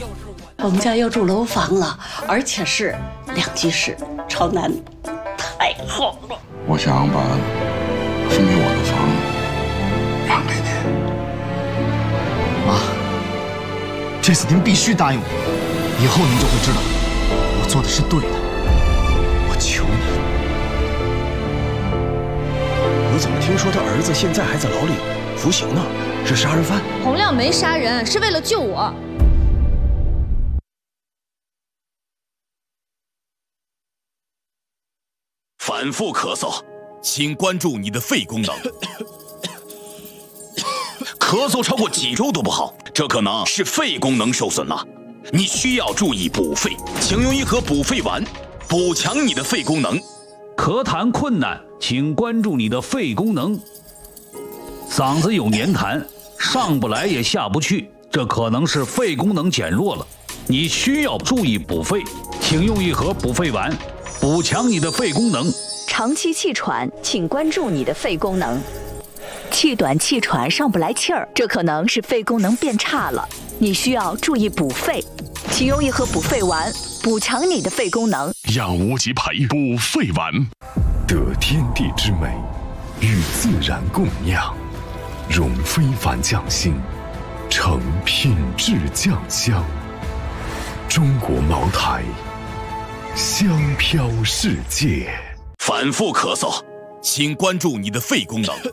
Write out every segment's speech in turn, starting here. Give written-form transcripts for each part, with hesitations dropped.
我们家要住楼房了，而且是2居室，朝南，太好了。 我想把分给我的房让给您。 妈，这次您必须答应我，以后您就会知道我做的是对的。我求你。 我怎么听说他儿子现在还在牢里服刑呢？是杀人犯？ 洪亮没杀人，是为了救我。 反复咳嗽，请关注你的肺功能。咳嗽超过几周都不好，这可能是肺功能受损了。你需要注意补肺，请用一盒补肺丸，补强你的肺功能。 咳痰困难，请关注你的肺功能。嗓子有黏痰，上不来也下不去，这可能是肺功能减弱了。你需要注意补肺，请用一盒补肺丸，补强你的肺功能。 长期气喘，请关注你的肺功能。气短气喘上不来气儿，这可能是肺功能变差了。你需要注意补肺，请用一盒补肺丸，补强你的肺功能。 养无极培补肺丸， 得天地之美，与自然共酿，融非凡匠心，成品质酱香。中国茅台，香飘世界。 反复咳嗽，请关注你的肺功能。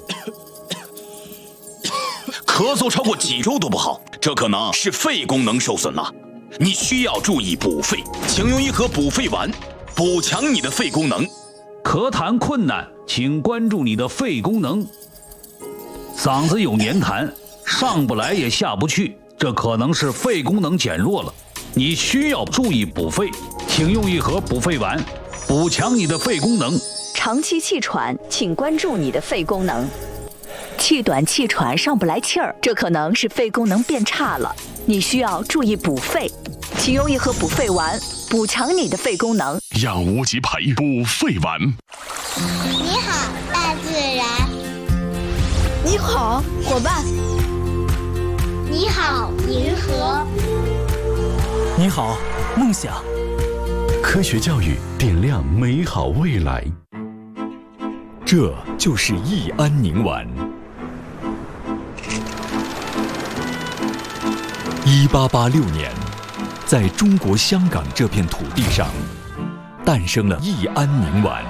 咳嗽超过几周都不好，这可能是肺功能受损了。你需要注意补肺，请用一盒补肺丸，补强你的肺功能。 咳痰困难，请关注你的肺功能。嗓子有黏痰，上不来也下不去，这可能是肺功能减弱了。你需要注意补肺，请用一盒补肺丸，补强你的肺功能。 长期气喘，请关注你的肺功能。气短气喘上不来气儿，这可能是肺功能变差了。你需要注意补肺，请用一盒补肺丸，补强你的肺功能。 养无极培补肺丸。 你好，大自然。 你好，伙伴。 你好，银河。 你好，梦想。 科学教育点亮美好未来。 这就是益安宁丸。1886年，在中国香港这片土地上，诞生了益安宁丸，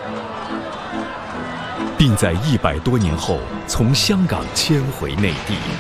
并在100多年后从香港迁回内地。